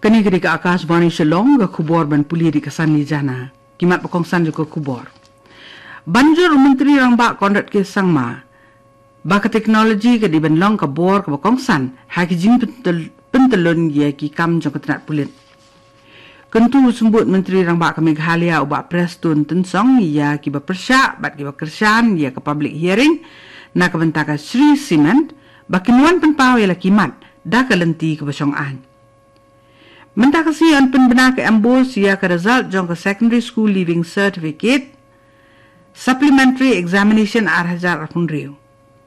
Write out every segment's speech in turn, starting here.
Kani ka Akashvani Shillong ga khubor ban puli di kasan ni jana. Kimat pakongsan juga khubor. Banjur Menteri Rangba Konrad ke Sangma. Baka teknologi ke di benlong ke bor ke pakongsan. Haki jing pentelun ya ki kam jong ketenat pulit. Kentu sembut Menteri Rangba ke Meghalaya ubak Preston tensong ya ki bepersyak bat ki bekersan ya ke public hearing na ke bentaka Sri Cement bakinuan penpau ya kimat dah ke lenti ke besyongan. Mentah kesian penbenar ke ambos ya ke result jong ke secondary school leaving certificate supplementary examination arhajar apun riu.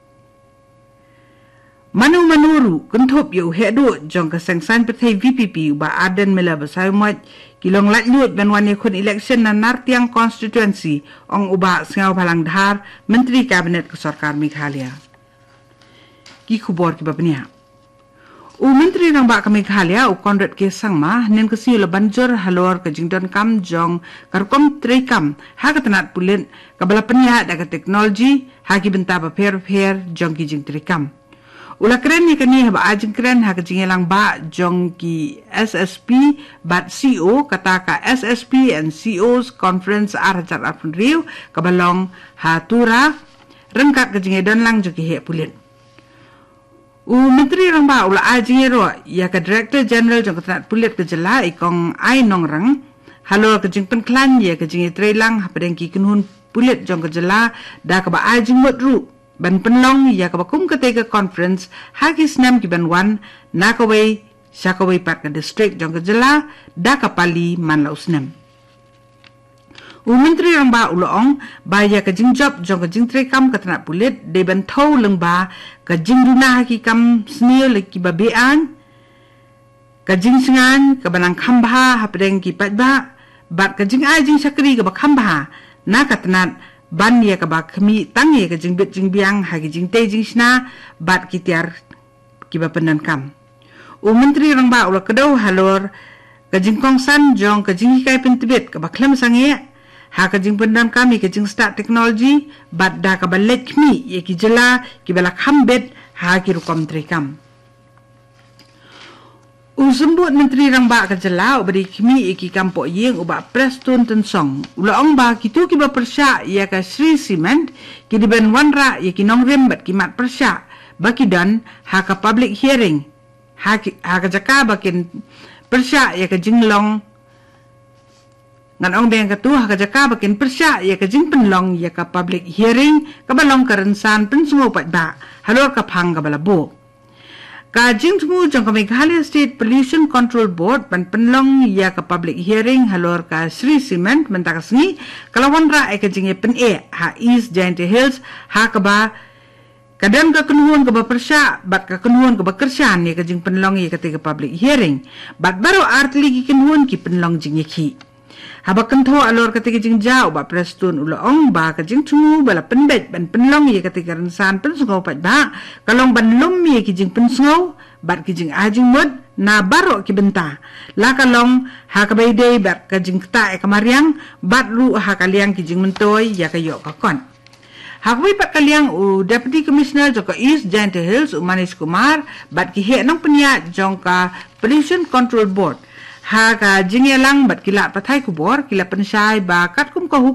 Manu manuru kentup yu hedu jong ke sengsan petai VPP uba Aden mela besayumat kilong latlut benwan yakun election na nartiang constituency ong uba sengau palang dhar Menteri Kabinet ke Sarkar Meghalaya. Ki khubor ki babniya. Menteri Rangba ke Meghalaya Konrad ke Sangma nen kesi le banjur halor ke jingdon kam jong karkom trekam ha ke tenat pulit ke bala penyihat da ke teknologi ha ki benta per jong ki jing trekam. Ula keren ni kani ha ba ajing keren ha ke jingelang ba jong ki SSP bat CO kata ka SSP and CO's conference arhajar apun riu ke balong ha tura rengkat ke jingedon lang jong ki he pulit. Menteri Rangba ula ajingero ya ke Director General jong ketenat pulit ke jela ikong ai nongrang halo ke jing penklan ya ke jing trelang hapadeng ki kenhun pulit jong ke jela da ke ba ajing modru ban penlong ya ke bakum ke conference hagi snam ki ban wan na ke wei syakawei pat ke district jong ke jela da ke pali man lau snam. Menteri Rangba uloong baya ke jingjob jong ke jing trekam ke tenat pulit de ban thau lengba ke jing duna ki kam snil ki babean ke jing singan ke banang khambha hapadeng ki patba bat ke jing ai jing sakri ke ba khambha na ke tenat ban ya ke ba khmi tang ye ke jing bit jing biang ha ki jing te jing sna bat ki tiar ki ba penan kam. Menteri Rangba ulo kedau halor ke jing kongsan jong ke jing kai pentibit ke ba klem sange ha ka jing pendam kami ke jing start teknologi bat da ka balek mi ye ki jela ki balak hambet ha ki rukom trekam. Sembut Menteri Rangba ke jela beri kimi ye ki kampok yeng uba Preston tensong ulaong ba kitu ki ba persyak ya ka Sri Cement ki di ben wanra ye ki nongrem bat ki mat persyak baki dan ha ka public hearing ha ka jaka bakin persyak ya ka jinglong ngan ong deng ketua ka jaka bakin persyak ya ke jing penlong ya ka public hearing ka balong ka rensan pensungu pat ba halor ka phang ka balabo ka jing tumu jong ka Meghalaya State Pollution Control Board ban penlong ya ka public hearing halor ka Sri Cement mentakasni kalawan ra ka jing pen ha East Giant Hills ha ka ba kadang ka kenuhun ka ba persyak bat ka kenuhun ka ba kersan ya ka jing penlong ya ka public hearing bat baru artli ki kenuhun ki penlong jing ki haba kentho alor ketika jing jau ba Preston uloong ba ka jing tumu bala penbet ban penlong ye ketika rensan pensungau pat ba kalong ban lum ye ki jing pensungau bat ki jing ajing mod na baro ki benta la kalong ha ka baidei bat ka jing ta e kamariang bat ru ha kaliang ki jing mentoy ya ka yok ka kon hakwi pat kaliang Deputy Commissioner jong ka East Giant Hills Manish Kumar bat ki he nong peniat jong ka Pollution Control Board ha ka jingelang bat kila pathai kubor kila pensai ba kat kum ka